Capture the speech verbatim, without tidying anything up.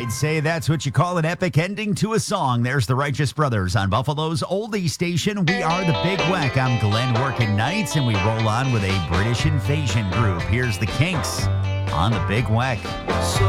I'd say that's what you call an epic ending to a song. There's the Righteous Brothers on Buffalo's oldie station. We are the Big Weck. I'm Glenn Workin Knights, and we roll on with a British invasion group. Here's the Kinks on the Big Weck.